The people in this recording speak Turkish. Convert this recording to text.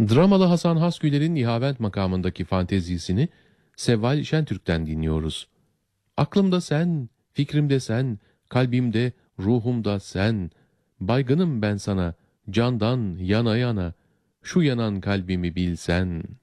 Dramalı Hasan Hasgüler'in Nihavent makamındaki fantezisini Sevval Şentürk'ten dinliyoruz. Aklımda sen, fikrimde sen, kalbimde, ruhumda sen. Baygınım ben sana, candan yana yana, şu yanan kalbimi bilsen.''